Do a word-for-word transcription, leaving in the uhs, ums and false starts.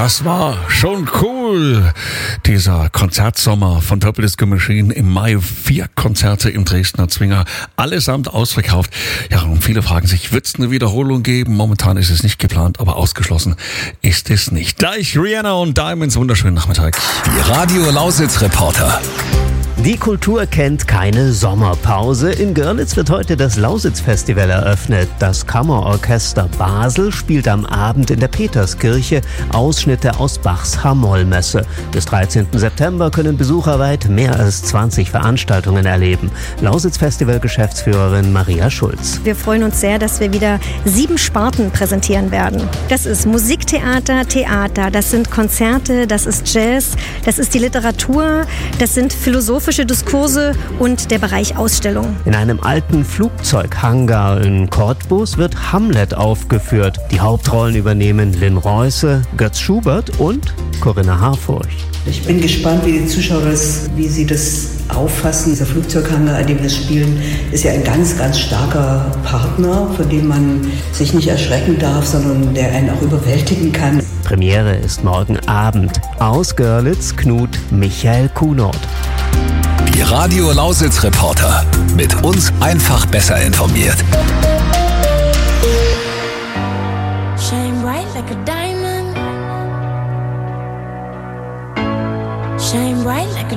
Das war schon cool. Dieser Konzertsommer von Purple Disco Machine im Mai. Vier Konzerte im Dresdner Zwinger. Allesamt ausverkauft. Ja, und viele fragen sich, wird es eine Wiederholung geben? Momentan ist es nicht geplant, aber ausgeschlossen ist es nicht. Gleich Rihanna und Diamonds. Wunderschönen Nachmittag. Die Radio Lausitz Reporter. Die Kultur kennt keine Sommerpause. In Görlitz wird heute das Lausitz-Festival eröffnet. Das Kammerorchester Basel spielt am Abend in der Peterskirche Ausschnitte aus Bachs H-Moll-Messe. Bis dreizehnten September können Besucher weit mehr als zwanzig Veranstaltungen erleben. Lausitz-Festival-Geschäftsführerin Maria Schulz. Wir freuen uns sehr, dass wir wieder sieben Sparten präsentieren werden. Das ist Musiktheater, Theater, das sind Konzerte, das ist Jazz, das ist die Literatur, das sind philosophische Diskurse und der Bereich Ausstellung. In einem alten Flugzeughangar in Cottbus wird Hamlet aufgeführt. Die Hauptrollen übernehmen Lynn Reuse, Götz Schubert und Corinna Harfurch. Ich bin gespannt, wie die Zuschauer das, wie sie das auffassen. Dieser Flugzeughangar, an dem wir das spielen, ist ja ein ganz, ganz starker Partner, von dem man sich nicht erschrecken darf, sondern der einen auch überwältigen kann. Premiere ist morgen Abend. Aus Görlitz, Knut Michael Kuhnort. Die Radio Lausitz Reporter. Mit uns einfach besser informiert.